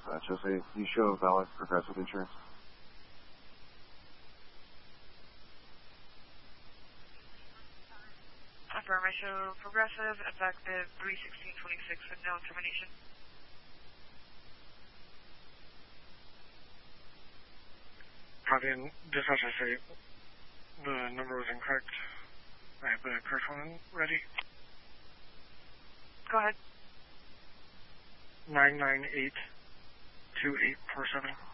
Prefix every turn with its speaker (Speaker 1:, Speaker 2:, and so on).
Speaker 1: Jose, you show valid Progressive insurance?
Speaker 2: Affirm, I show Progressive, effective 3/16/26 with no termination.
Speaker 3: Copy, and dispatch, I say the number was incorrect. I have the correct one ready.
Speaker 2: Go ahead.
Speaker 3: 998-2847.